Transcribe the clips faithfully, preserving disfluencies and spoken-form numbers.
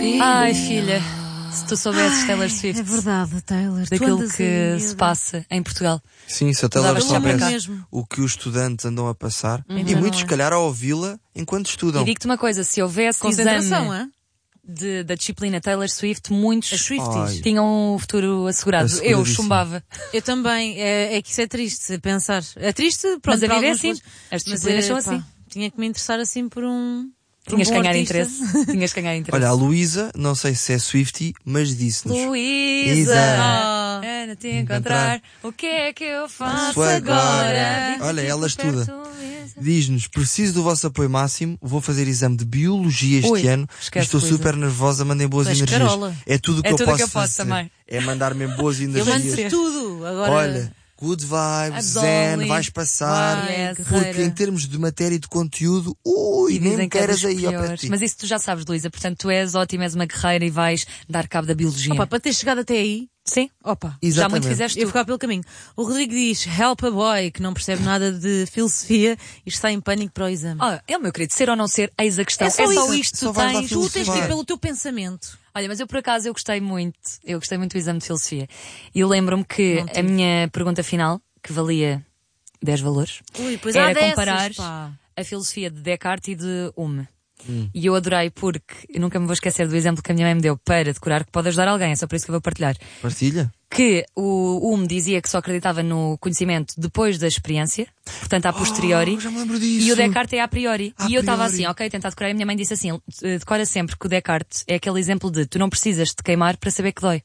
Ai, filha, se tu soubesses, Taylor Swift. É verdade, Taylor. Daquilo que se passa em Portugal. Sim, se a Taylor Davas já para cá. soubesse o que os estudantes andam a passar, Uhum. e Então muitos, não se é. calhar, a ouvi-la enquanto estudam. E digo-te uma coisa, se houvesse Concentração, exame é? de, da disciplina Taylor Swift, muitos As Swifties. Ai. tinham o futuro assegurado. Eu Asseguradíssimo. chumbava. Eu também. É, é que isso é triste, pensar. É triste, pronto. Mas a para vida é algumas assim. pessoas, As mas, disciplinas eh, são pá, assim. Tinha que me interessar assim por um... por um Tinhas que bom ganhar artista. interesse. Tinhas que ganhar interesse. Olha, a Luísa, não sei se é Swiftie, mas disse-nos. Luísa, Isa. Ah. Ana te encontrar, o que é que eu faço Faço agora. agora? Olha, ela Fico estuda. perto, Luísa. Diz-nos, preciso do vosso apoio máximo, vou fazer exame de Biologia este Ui, ano, esquece, estou Luísa. super nervosa, mandem boas Tu és energias. carola. É tudo o que É eu tudo o posso que eu posso fazer. também. É mandar-me boas Eu energias. mando tudo. Agora... Olha, good vibes, Adole. zen, vais passar. Vai, Yes. Porque guerreira. em termos de matéria e de conteúdo, ui, E nem dizem me que é queiras dos aí ao pé de piores. ti. Mas isso tu já sabes, Luísa, portanto tu és ótima, és uma guerreira e vais dar cabo da biologia. Opa, para ter chegado até aí... Sim, Opa. já muito Exatamente. fizeste Eu tu. ficar pelo caminho. O Rodrigo diz, help a boy, que não percebe nada de filosofia e está em pânico para o exame. Ah, é o meu querido, ser ou não ser, eis a questão. É só isso. isto Só tu vais lá tens. Tu tens que ir filosofar. pelo teu pensamento. Olha, mas eu por acaso eu gostei muito, eu gostei muito do exame de filosofia. E eu lembro-me que Não a tive. minha pergunta final, que valia dez valores, Ui, pois era há dessas, comparar pá. a filosofia de Descartes e de Hume. E eu adorei porque eu nunca me vou esquecer do exemplo que a minha mãe me deu para decorar que pode ajudar alguém, é só por isso que eu vou partilhar. Partilha? Que o Hume dizia que só acreditava no conhecimento depois da experiência, portanto a posteriori. Oh, já me lembro disso. E o Descartes é a priori. A e eu estava priori. assim, ok, tentar decorar. E a minha mãe disse assim: decora sempre que o Descartes é aquele exemplo de tu não precisas de queimar para saber que dói.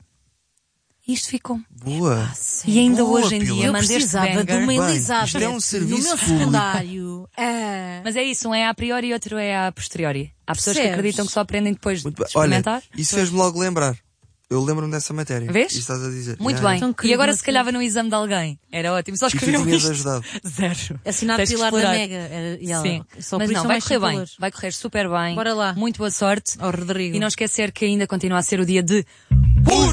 E isto ficou. Boa. E ainda Boa, hoje em Pilar. dia Eu mandei este precisava de banger. uma Bem, Elizabeth isto é um no serviço meu público. secundário. Ah. Mas é isso, um é a priori e outro é a posteriori. Há pessoas que Percebes? acreditam que só aprendem depois de Muito bem. Olha, experimentar. isso fez-me logo lembrar. Eu lembro-me dessa matéria. Vês? Isso estás a dizer. Muito Já, bem. já. Tão E querido, agora se Matheus. calhava no exame de alguém. Era ótimo. Só E tu escreviam tinhas isto. ajudado. Zero. Assinado Tens de Pilar da explorar. Mega. Era- e ela- Sim, Só mas por isso não, são vai mais correr cinco bem, valores. vai correr super bem. Bora lá. Muito boa sorte. Ao Rodrigo. E não esquecer que ainda continua a ser o dia de